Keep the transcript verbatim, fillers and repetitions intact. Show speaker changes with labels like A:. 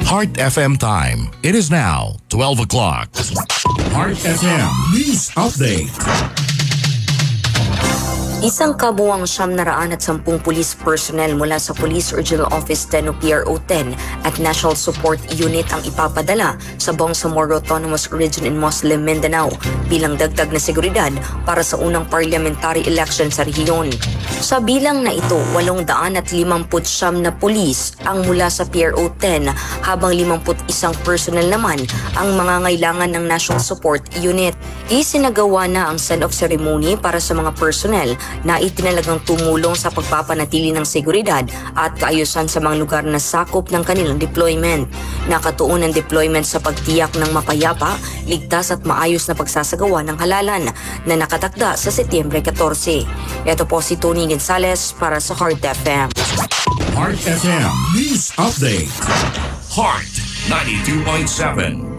A: Heart F M time. It is now twelve o'clock. Heart F M News Update.
B: Isang kabuuang siyam na raan at sampung police personnel mula sa Police Regional Office ten o P R O ten at National Support Unit ang ipapadala sa Bangsamoro Autonomous Region in Muslim Mindanao bilang dagdag na seguridad para sa unang parliamentary election sa rehiyon. Sa bilang na ito, walong daan at limampu't siyam na pulis ang mula sa P R O ten habang limamput isang personnel naman ang mangangailangan ng National Support Unit. Isinagawa na ang send-off ceremony para sa mga personnel na itinalagang tumulong sa pagpapanatili ng seguridad at kaayusan sa mga lugar na sakop ng kanilang deployment. Nakatuon ang deployment sa pagtiyak ng mapayapa, ligtas at maayos na pagsasagawa ng halalan na nakatakda sa Setyembre fourteen. Ito po si Tony Gonzales para sa Heart F M.
A: Heart F M News Update. Heart ninety-two point seven.